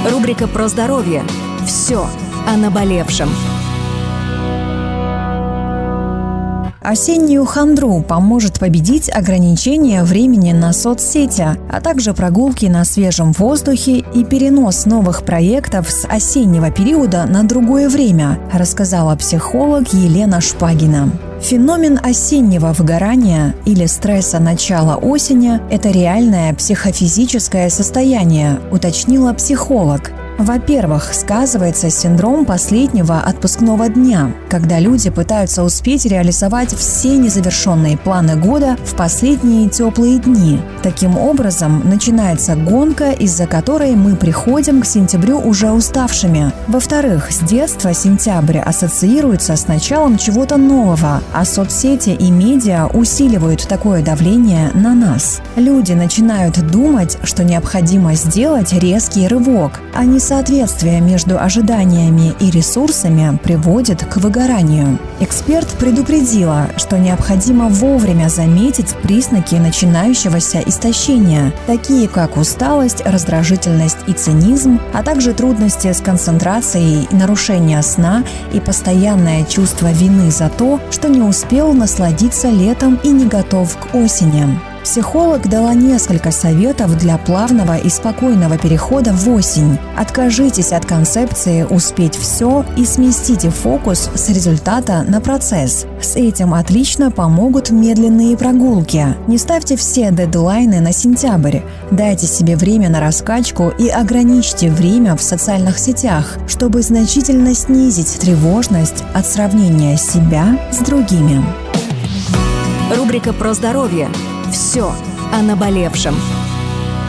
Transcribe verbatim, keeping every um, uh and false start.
Рубрика про здоровье. Все о наболевшем. Осеннюю хандру поможет победить ограничение времени на соцсети, а также прогулки на свежем воздухе и перенос новых проектов с осеннего периода на другое время, рассказала психолог Елена Шпагина. Феномен осеннего выгорания или стресса начала осени – это реальное психофизическое состояние, уточнила психолог. Во-первых, сказывается синдром последнего отпускного дня, когда люди пытаются успеть реализовать все незавершенные планы года в последние теплые дни. Таким образом, начинается гонка, из-за которой мы приходим к сентябрю уже уставшими. Во-вторых, с детства сентябрь ассоциируется с началом чего-то нового, а соцсети и медиа усиливают такое давление на нас. Люди начинают думать, что необходимо сделать резкий рывок, а не Несоответствие между ожиданиями и ресурсами приводит к выгоранию. Эксперт предупредила, что необходимо вовремя заметить признаки начинающегося истощения, такие как усталость, раздражительность и цинизм, а также трудности с концентрацией, нарушение сна и постоянное чувство вины за то, что не успел насладиться летом и не готов к осени. Психолог дала несколько советов для плавного и спокойного перехода в осень. Откажитесь от концепции «успеть все» и сместите фокус с результата на процесс. С этим отлично помогут медленные прогулки. Не ставьте все дедлайны на сентябрь. Дайте себе время на раскачку и ограничьте время в социальных сетях, чтобы значительно снизить тревожность от сравнения себя с другими. Рубрика про здоровье. Все о наболевшем.